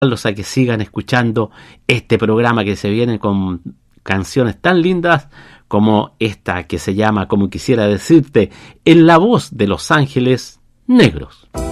a que sigan escuchando este programa que se viene con canciones tan lindas como esta que se llama Como quisiera decirte, en la voz de Los Ángeles Negros.